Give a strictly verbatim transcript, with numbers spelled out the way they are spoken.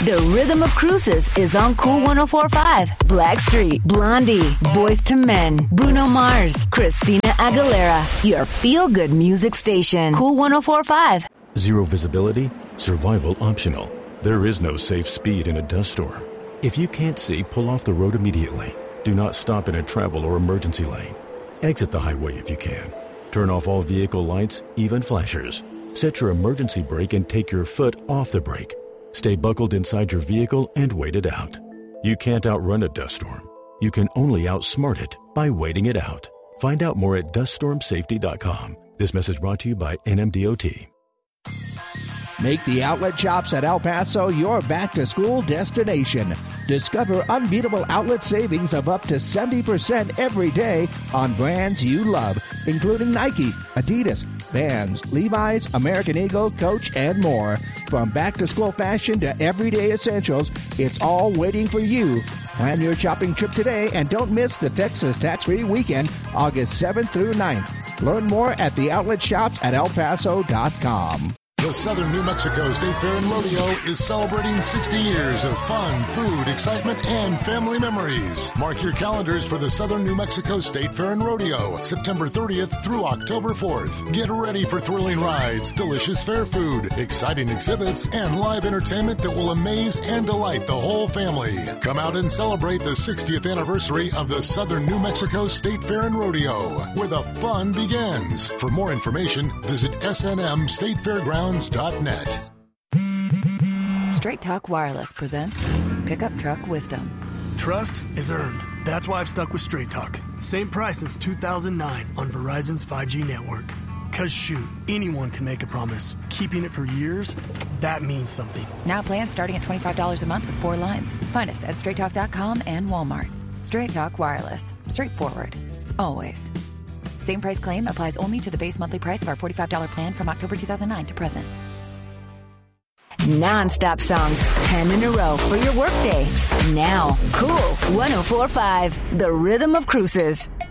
The Rhythm of Cruises is on Cool one oh four point five. Blackstreet, Blondie, Boyz two Men, Bruno Mars, Christina Aguilera. Your feel-good music station. Cool one oh four point five. Zero visibility, survival optional. There is no safe speed in a dust storm. If you can't see, pull off the road immediately. Do not stop in a travel or emergency lane. Exit the highway if you can. Turn off all vehicle lights, even flashers. Set your emergency brake and take your foot off the brake. Stay buckled inside your vehicle and wait it out. You can't outrun a dust storm. You can only outsmart it by waiting it out. Find out more at dust storm safety dot com. This message brought to you by N M D O T. Make the outlet shops at El Paso your back-to-school destination. Discover unbeatable outlet savings of up to seventy percent every day on brands you love, including Nike, Adidas, Vans, Levi's, American Eagle, Coach, and more. From back-to-school fashion to everyday essentials, it's all waiting for you. Plan your shopping trip today and don't miss the Texas Tax-Free Weekend, August seventh through ninth. Learn more at the outlet shops at el paso dot com. The Southern New Mexico State Fair and Rodeo is celebrating sixty years of fun, food, excitement, and family memories. Mark your calendars for the Southern New Mexico State Fair and Rodeo, September thirtieth through October fourth. Get ready for thrilling rides, delicious fair food, exciting exhibits, and live entertainment that will amaze and delight the whole family. Come out and celebrate the sixtieth anniversary of the Southern New Mexico State Fair and Rodeo, where the fun begins. For more information, visit S N M state fairgrounds dot net. Straight Talk Wireless presents Pickup Truck Wisdom. Trust is earned. That's why I've stuck with Straight Talk. Same price since two thousand nine on Verizon's five G network. Cause shoot, anyone can make a promise. Keeping it for years, that means something. Now plans starting at twenty-five dollars a month with four lines. Find us at straight talk dot com and Walmart. Straight Talk Wireless. Straightforward. Always. Same price claim applies only to the base monthly price of our forty-five dollars plan from October two thousand nine to present. Non-stop songs, ten in a row for your workday. Now, Cool one oh four point five, The Rhythm of Cruises.